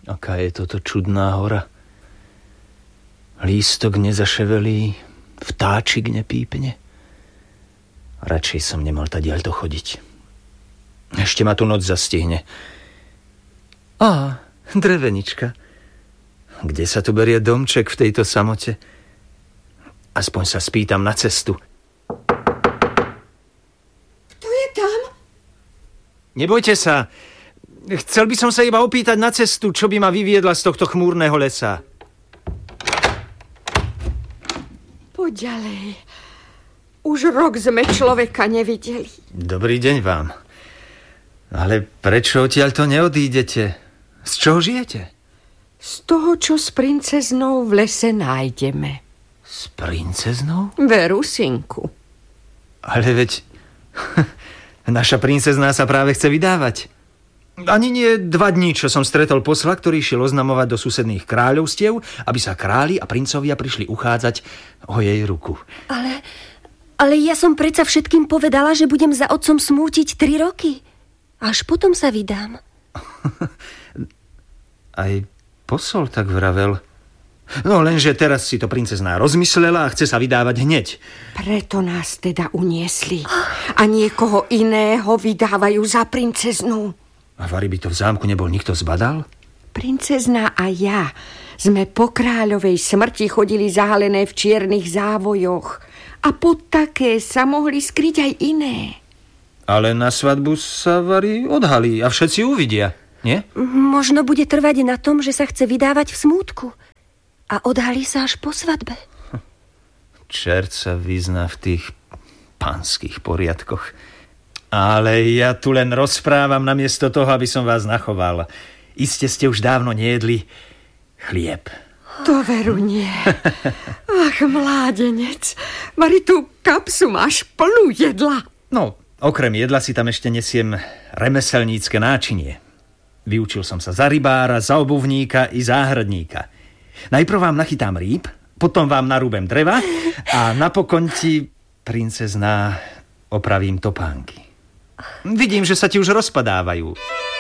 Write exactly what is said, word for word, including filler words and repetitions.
Aká je toto čudná hora. Lístok nezaševelí, vtáčik nepípne. Radšej som nemal tadiaľto chodiť. Ešte ma tu noc zastihne. Á, drevenička. Kde sa tu berie domček v tejto samote? Aspoň sa spýtam na cestu. Kto je tam? Nebojte sa. Chcel by som sa iba opýtať na cestu, čo by ma vyviedla z tohto chmúrneho lesa. Poď ďalej. Už rok sme človeka nevideli. Dobrý deň vám. Ale prečo odtiaľto neodídete? Z čoho žijete? Z toho, čo s princeznou v lese nájdeme. S princeznou? Veru, synku. Ale veď naša princezná sa práve chce vydávať. Ani nie dva dní, čo som stretol posla, ktorý šiel oznamovať do susedných kráľovstiev, aby sa králi a princovia prišli uchádzať o jej ruku. Ale, ale ja som predsa všetkým povedala, že budem za otcom smútiť tri roky. Až potom sa vydám. Aj posol tak vravel. No lenže teraz si to princezná rozmyslela a chce sa vydávať hneď. Preto nás teda uniesli. A niekoho iného vydávajú za princeznú. A vari by to v zámku nebol nikto zbadal? Princezná a ja sme po kráľovej smrti chodili zahalené v čiernych závojoch. A pod také sa mohli skryť aj iné. Ale na svadbu sa vari odhalí a všetci uvidia, nie? Možno bude trvať na tom, že sa chce vydávať v smútku. A odhalí sa až po svadbe. Čert sa vyzná v tých pánskych poriadkoch. Ale ja tu len rozprávam namiesto toho, aby som vás nachoval. Iste ste už dávno nejedli chlieb. To veru nie. Ach, mládenec, vari tú kapsu máš plnú jedla. No, okrem jedla si tam ešte nesiem remeselnícke náčinie. Vyučil som sa za rybára, za obuvníka i záhradníka. Najprv vám nachytám rýb, potom vám narúbem dreva a napokon ti, princezná, opravím topánky. Vidím, že sa ti už rozpadávajú.